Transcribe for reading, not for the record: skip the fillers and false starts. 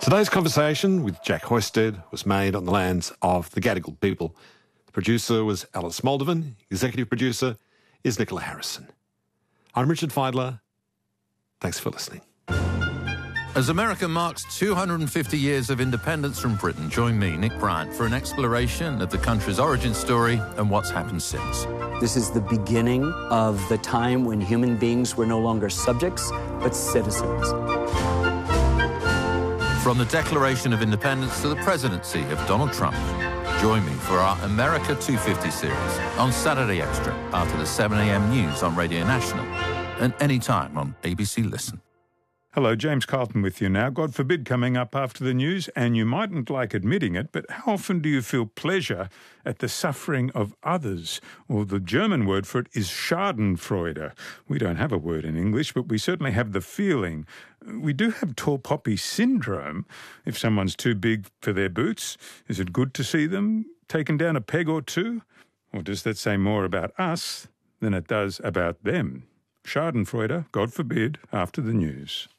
Today's conversation with Jack Hoisted was made on the lands of the Gadigal people. The producer was Alice Moldovan. Executive producer is Nicola Harrison. I'm Richard Feidler. Thanks for listening. As America marks 250 years of independence from Britain, join me, Nick Bryant, for an exploration of the country's origin story and what's happened since. This is the beginning of the time when human beings were no longer subjects, but citizens. From the Declaration of Independence to the presidency of Donald Trump, join me for our America 250 series on Saturday Extra after the 7 a.m. news on Radio National and anytime on ABC Listen. Hello, James Carlton with you now. God forbid coming up after the news, and you mightn't like admitting it, but how often do you feel pleasure at the suffering of others? Well, the German word for it is Schadenfreude. We don't have a word in English, but we certainly have the feeling. We do have tall poppy syndrome. If someone's too big for their boots, is it good to see them taken down a peg or two? Or does that say more about us than it does about them? Schadenfreude, God forbid, after the news.